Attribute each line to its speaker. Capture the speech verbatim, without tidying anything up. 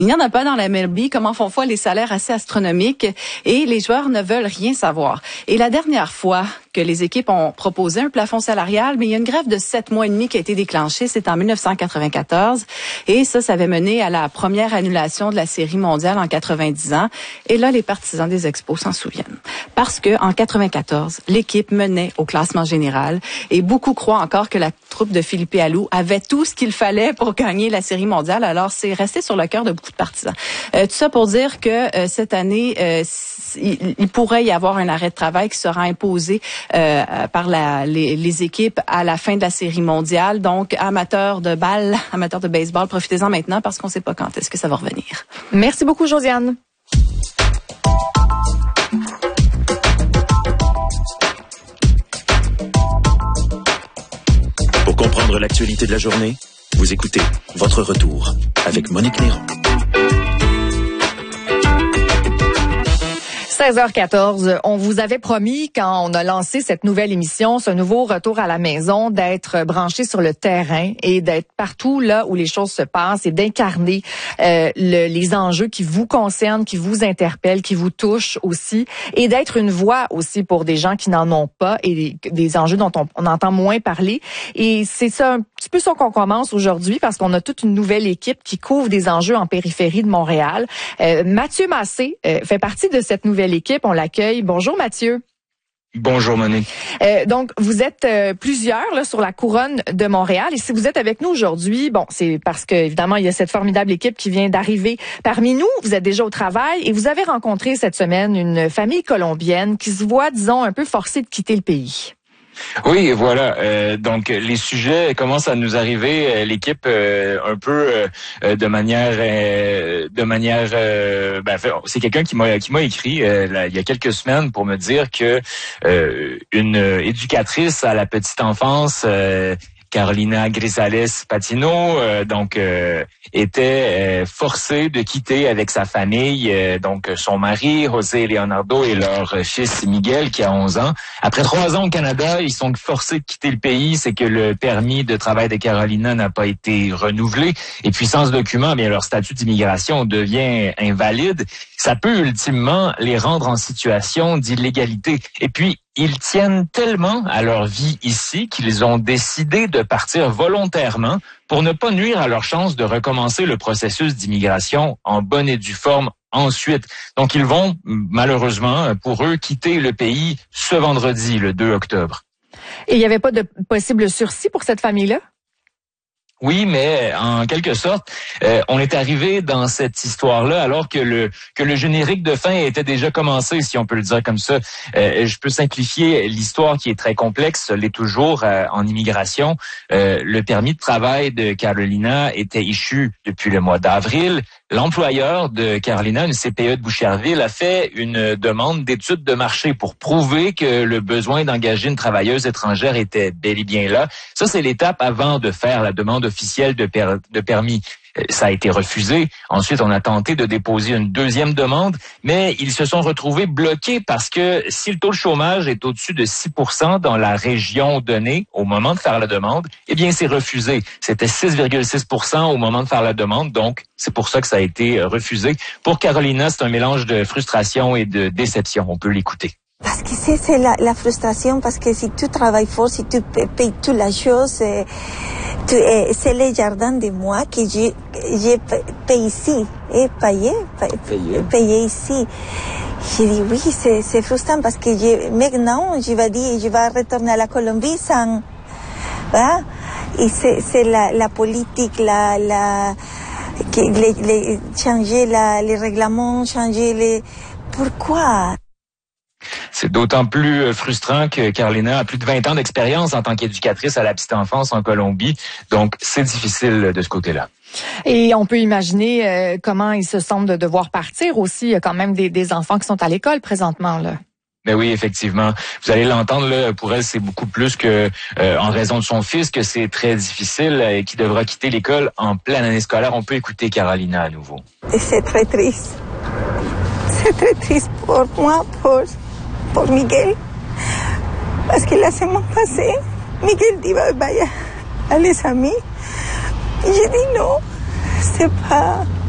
Speaker 1: Il n'y en a pas dans la M L B, comment font foi les salaires assez astronomiques et les joueurs ne veulent rien savoir. Et la dernière fois que les équipes ont proposé un plafond salarial, mais il y a une grève de sept mois et demi qui a été déclenchée, c'est en dix-neuf cent quatre-vingt-quatorze. Et ça, ça avait mené à la première annulation de la Série mondiale en quatre-vingt-dix ans. Et là, les partisans des Expos s'en souviennent. Parce que en quatre-vingt-quatorze, l'équipe menait au classement général et beaucoup croient encore que la troupe de Philippe Alou avait tout ce qu'il fallait pour gagner la Série mondiale. Alors, c'est resté sur le cœur de beaucoup de partisans. Euh, tout ça pour dire que euh, cette année, euh, il, il pourrait y avoir un arrêt de travail qui sera imposé euh, par la, les, les équipes à la fin de la Série mondiale. Donc, amateurs de balle, amateurs de baseball, profitez-en maintenant parce qu'on ne sait pas quand est-ce que ça va revenir.
Speaker 2: Merci beaucoup, Josiane.
Speaker 3: Pour comprendre l'actualité de la journée, vous écoutez Votre Retour avec Monique Néron.
Speaker 2: seize heures quatorze, on vous avait promis quand on a lancé cette nouvelle émission, ce nouveau retour à la maison, d'être branché sur le terrain et d'être partout là où les choses se passent et d'incarner euh, le, les enjeux qui vous concernent, qui vous interpellent, qui vous touchent aussi, et d'être une voix aussi pour des gens qui n'en ont pas et des, des enjeux dont on, on entend moins parler. Et c'est ça un petit peu ça qu'on commence aujourd'hui parce qu'on a toute une nouvelle équipe qui couvre des enjeux en périphérie de Montréal. Euh, Mathieu Massé euh, fait partie de cette nouvelle équipe. On l'accueille. Bonjour Mathieu.
Speaker 4: Bonjour Monique.
Speaker 2: Euh, donc vous êtes euh, plusieurs là, sur la couronne de Montréal et si vous êtes avec nous aujourd'hui, bon c'est parce que évidemment il y a cette formidable équipe qui vient d'arriver parmi nous. Vous êtes déjà au travail et vous avez rencontré cette semaine une famille colombienne qui se voit, disons, un peu forcée de quitter le pays.
Speaker 4: Oui, voilà. Euh, donc les sujets commencent à nous arriver. L'équipe euh, un peu euh, de manière, euh, de manière. Euh, ben, c'est quelqu'un qui m'a qui m'a écrit euh, là, il y a quelques semaines pour me dire que euh, une éducatrice à la petite enfance. Euh, Carolina Grisales Patino, euh, donc euh, était euh, forcée de quitter avec sa famille, euh, donc son mari José Leonardo et leur fils Miguel qui a onze ans. Après trois ans au Canada, ils sont forcés de quitter le pays. C'est que le permis de travail de Carolina n'a pas été renouvelé et puis sans ce document, bien leur statut d'immigration devient invalide. Ça peut ultimement les rendre en situation d'illégalité. Et puis ils tiennent tellement à leur vie ici qu'ils ont décidé de partir volontairement pour ne pas nuire à leur chance de recommencer le processus d'immigration en bonne et due forme ensuite. Donc, ils vont, malheureusement, pour eux, quitter le pays ce vendredi, le deux octobre.
Speaker 2: Et il n'y avait pas de possible sursis pour cette famille-là?
Speaker 4: Oui, mais en quelque sorte, euh, on est arrivé dans cette histoire-là alors que le que le générique de fin était déjà commencé, si on peut le dire comme ça. Euh, je peux simplifier l'histoire qui est très complexe, l'est toujours euh, en immigration. Euh, le permis de travail de Carolina était issu depuis le mois d'avril. L'employeur de Carolina, une C P E de Boucherville, a fait une demande d'étude de marché pour prouver que le besoin d'engager une travailleuse étrangère était bel et bien là. Ça, c'est l'étape avant de faire la demande officielle de, per- de permis. Ça a été refusé. Ensuite, on a tenté de déposer une deuxième demande, mais ils se sont retrouvés bloqués parce que si le taux de chômage est au-dessus de six pour cent dans la région donnée au moment de faire la demande, eh bien, c'est refusé. C'était six virgule six pour cent au moment de faire la demande, donc c'est pour ça que ça a été refusé. Pour Carolina, c'est un mélange de frustration et de déception. On peut l'écouter.
Speaker 5: Parce que c'est, c'est la, la frustration, parce que si tu travailles fort, si tu payes toutes les choses, euh, tu, euh, c'est le jardin de moi que j'ai, j'ai payé ici, et payé, payé, payé ici. J'ai dit oui, c'est, c'est frustrant parce que je, maintenant, je vais dire, je vais retourner à la Colombie sans, voilà. Et c'est, c'est la, la politique, la, la, que les, les, changer la, les règlements, changer les, pourquoi?
Speaker 4: C'est d'autant plus frustrant que Carolina a plus de vingt ans d'expérience en tant qu'éducatrice à la petite enfance en Colombie. Donc, c'est difficile de ce côté-là.
Speaker 2: Et on peut imaginer euh, comment ils se sentent de devoir partir aussi. Il y a quand même des, des enfants qui sont à l'école présentement, là.
Speaker 4: Ben oui, effectivement. Vous allez l'entendre, là, pour elle, c'est beaucoup plus que euh, en raison de son fils que c'est très difficile et qu'il devra quitter l'école en pleine année scolaire. On peut écouter Carolina à nouveau.
Speaker 5: Et c'est très triste. C'est très triste pour moi, pour... pour Miguel, parce que la semaine passée, Miguel dit vaya à les amis. Et j'ai dit non, c'est pas,